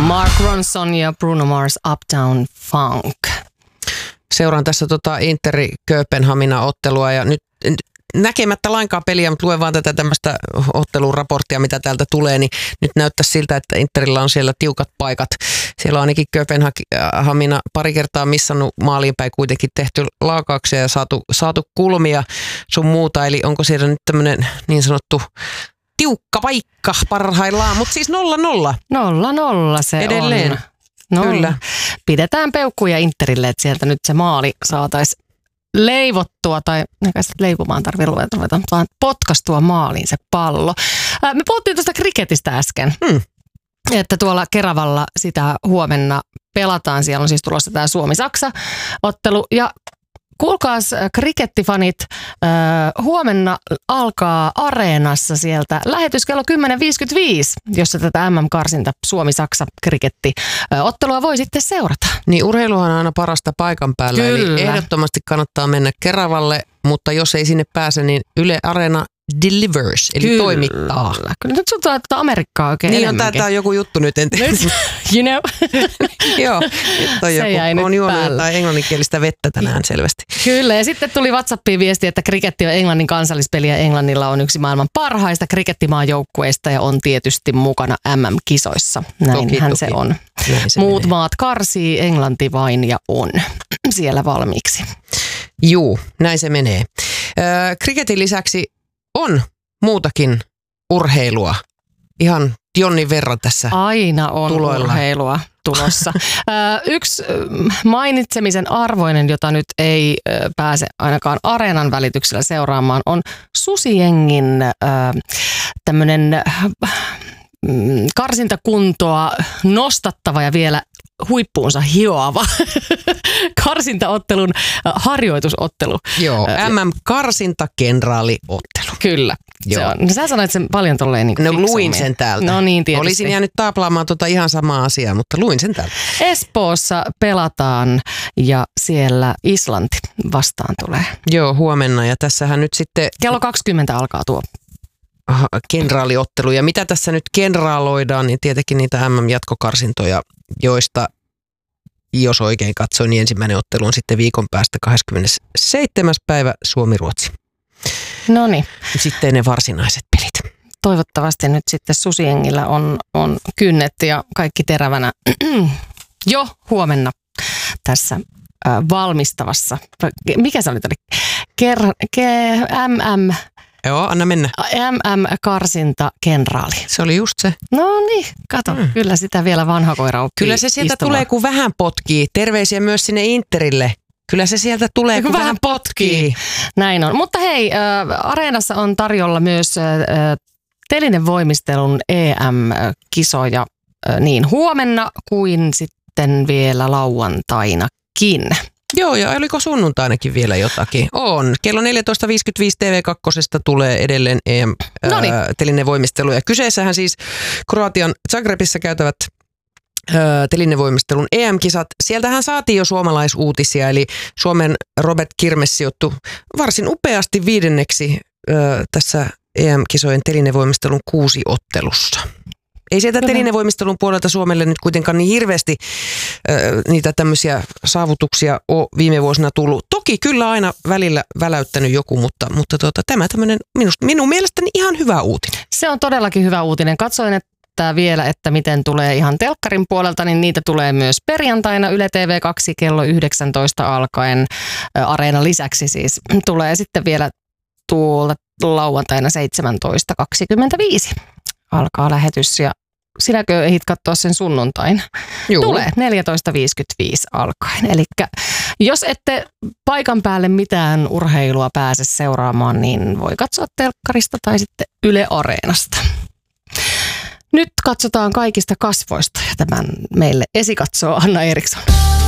Mark Ronson ja Bruno Mars Uptown Funk. Seuraan tässä Interi Kööpenhamina-ottelua ja nyt näkemättä lainkaan peliä, mutta luen vaan tätä tämmöistä otteluraporttia, mitä täältä tulee, niin nyt näyttää siltä, että Interillä on siellä tiukat paikat. Siellä on ainakin Kööpenhamina pari kertaa missannut maaliin päin kuitenkin tehty laakauksia ja saatu kulmia sun muuta, eli onko siellä nyt tämmöinen niin sanottu tiukka paikka parhaillaan, mutta siis 0-0. 0-0 se edelleen. on. No, kyllä. Pidetään peukkuja Interille, että sieltä nyt se maali saataisiin leivottua, tai eikä sitä leivomaan tarvitse ruveta, vaan potkastua maaliin se pallo. Me puhuttiin tuosta kriketistä äsken, että tuolla Keravalla sitä huomenna pelataan. Siellä on siis tulossa tämä Suomi-Saksa-ottelu. Ja kuulkaas krikettifanit, huomenna alkaa Areenassa sieltä lähetys kello 10.55, jossa tätä MM-karsinta Suomi-Saksa-krikettiottelua voi sitten seurata. Niin urheiluhan on aina parasta paikan päällä, Kyllä. eli ehdottomasti kannattaa mennä Keravalle, mutta jos ei sinne pääse, niin Yle Areena delivers, eli toimittaa. Kyllä nyt sun tulee Amerikkaa oikein niin enemmänkin. Tämä on joku juttu nyt. You know. Joo, Se jäi nyt on juonut päälle. jotain englanninkielistä vettä tänään selvästi. Kyllä, ja sitten tuli WhatsAppiin viesti, että kriketti on Englannin kansallispeli ja Englannilla on yksi maailman parhaista krikettimaajoukkueista ja on tietysti mukana MM-kisoissa. Näinhän Toki. se on. Näin se Muut menee. maat karsii, Englanti vain ja on siellä valmiiksi. Juu, näin se menee. Kriketin lisäksi on muutakin urheilua. Ihan jonnin verran tässä. Aina on tuloilla. urheilua tulossa. Yksi mainitsemisen arvoinen, jota nyt ei pääse ainakaan Areenan välityksellä seuraamaan, on Susijengin tämmöinen karsintakuntoa nostattava ja vielä huippuunsa hioava karsintaottelun harjoitusottelu. Joo, MM-karsintakenraaliottelu. Kyllä. Se on. Sä sanoit sen paljon tolleen niin No luin sen täältä. No niin, tietysti. Olisin jäänyt taaplaamaan ihan samaa asiaa, mutta luin sen täältä. Espoossa pelataan ja siellä Islanti vastaan tulee. Joo, huomenna ja tässähän nyt sitten Kello 20 alkaa tuo. kenraaliottelu. Ja mitä tässä nyt kenraaloidaan, niin tietenkin niitä MM-jatkokarsintoja, joista, jos oikein katsoin, niin ensimmäinen ottelu on sitten viikon päästä 27. päivä Suomi-Ruotsi. Noniin. Sitten ne varsinaiset pelit. Toivottavasti nyt sitten Susijengillä on kynnet ja kaikki terävänä jo huomenna tässä valmistavassa. Mikä se oli? MM Joo, anna mennä. MM-karsinta kenraali. Se oli just se. No niin, kato. Kyllä sitä vielä vanha koira oppii Kyllä se sieltä istumaan. tulee, kun vähän potkii. Terveisiä myös sinne Interille. Kyllä se sieltä tulee, kun vähän potkii. Näin on. Mutta hei, Areenassa on tarjolla myös telinevoimistelun EM-kisoja niin huomenna kuin sitten vielä lauantainakin. Joo, ja oliko sunnuntainakin vielä jotakin? On. Kello 14.55 TV2 tulee edelleen EM-telinevoimistelu. Ja kyseessähän siis Kroatian Zagrebissa käytävät telinevoimistelun EM-kisat. Sieltähän saatiin jo suomalaisuutisia, eli Suomen Robert Kirmes sijoittui varsin upeasti 5. tässä EM-kisojen telinevoimistelun 6 ottelussa. Ei sieltä telinevoimistelun puolelta Suomelle nyt kuitenkaan niin hirveästi niitä tämmöisiä saavutuksia ole viime vuosina tullut. Toki kyllä aina välillä väläyttänyt joku, mutta tämä tämmöinen minun mielestäni ihan hyvä uutinen. Se on todellakin hyvä uutinen. Katsoin, että vielä, että miten tulee ihan telkkarin puolelta, niin niitä tulee myös perjantaina Yle TV2 kello 19 alkaen. Areena lisäksi siis tulee sitten vielä tuolta lauantaina 17.25 alkaa lähetys ja sinäkö ehdit katsoa sen sunnuntain? Juu. Tulee 14.55 alkaen. Eli jos ette paikan päälle mitään urheilua pääse seuraamaan, niin voi katsoa telkkarista tai sitten Yle Areenasta. Nyt katsotaan kaikista kasvoista ja tämän meille esikatsoo Anna Eriksson.